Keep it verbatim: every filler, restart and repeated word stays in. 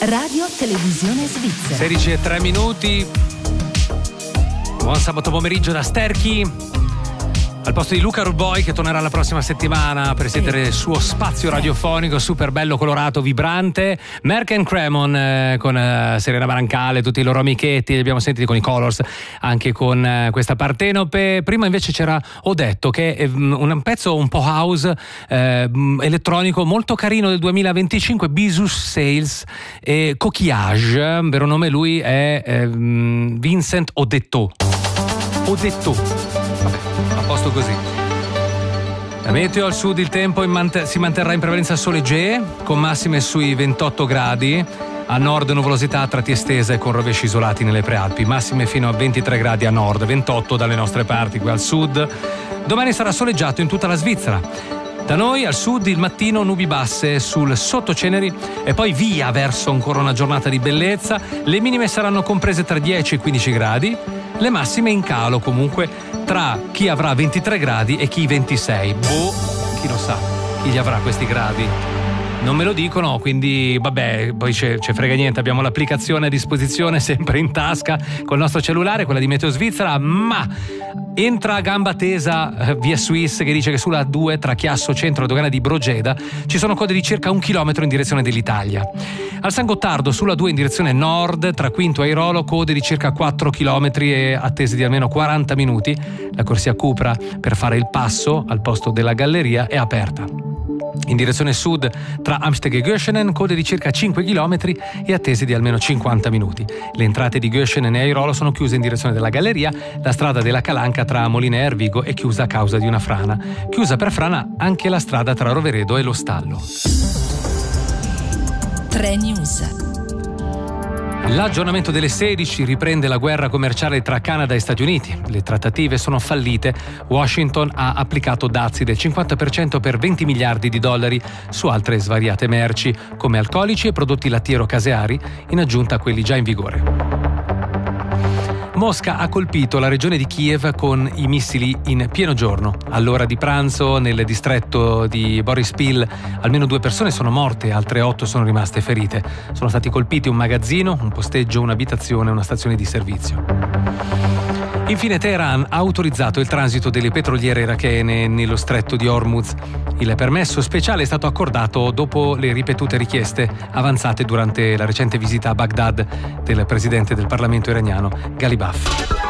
Radio Televisione Svizzera. sedici e tre minuti. Buon sabato pomeriggio da Sterchi. Al posto di Luca Ruboi, che tornerà la prossima settimana a presiedere il suo spazio radiofonico super bello, colorato, vibrante. Merck and Cremon eh, con eh, Serena Barancale, tutti i loro amichetti, li abbiamo sentiti con i Colors, anche con eh, questa Partenope. Prima invece c'era Ho detto, che è un pezzo un po' house eh, elettronico molto carino del duemilaventicinque, Bisus Sales e Coquillage. Vero nome lui è eh, Vincent Ho detto. Ho detto. Vabbè, a posto così. La meteo: al sud il tempo in mant- si manterrà in prevalenza soleggere, con massime sui ventotto gradi. A nord nuvolosità a tratti estesa e con rovesci isolati nelle prealpi, massime fino a ventitré gradi a nord, ventotto dalle nostre parti qui al sud. Domani sarà soleggiato in tutta la Svizzera. Da noi al sud il mattino nubi basse sul sottoceneri e poi via verso ancora una giornata di bellezza. Le minime saranno comprese tra dieci e quindici gradi, le massime in calo comunque tra chi avrà ventitré gradi e chi ventisei. Boh, chi lo sa, chi gli avrà questi gradi? Non me lo dicono, quindi vabbè, poi c'è, c'è frega niente, abbiamo l'applicazione a disposizione sempre in tasca col nostro cellulare, quella di Meteo Svizzera, ma entra a gamba tesa eh, via Swiss, che dice che sulla A due tra Chiasso Centro e dogana di Brogeda ci sono code di circa un chilometro in direzione dell'Italia. Al San Gottardo sulla due in direzione nord tra Quinto e Airolo code di circa quattro chilometri e attese di almeno quaranta minuti. La corsia Cupra per fare il passo al posto della galleria è aperta. In direzione sud tra Amsteg e Göschenen code di circa cinque chilometri e attese di almeno cinquanta minuti. Le entrate di Göschenen e Airolo sono chiuse in direzione della galleria. La strada della Calanca tra Molina e Ervigo è chiusa a causa di una frana. Chiusa per frana anche la strada tra Roveredo e Lo Stallo. tre News. L'aggiornamento delle sedici: riprende la guerra commerciale tra Canada e Stati Uniti. Le trattative sono fallite. Washington ha applicato dazi del cinquanta per cento per venti miliardi di dollari su altre svariate merci, come alcolici e prodotti lattiero-caseari, in aggiunta a quelli già in vigore. Mosca ha colpito la regione di Kiev con i missili in pieno giorno. All'ora di pranzo, nel distretto di Borispil, almeno due persone sono morte, altre otto sono rimaste ferite. Sono stati colpiti un magazzino, un posteggio, un'abitazione e una stazione di servizio. Infine Teheran ha autorizzato il transito delle petroliere irachene nello stretto di Hormuz. Il permesso speciale è stato accordato dopo le ripetute richieste avanzate durante la recente visita a Baghdad del presidente del Parlamento iraniano Ghalibaf.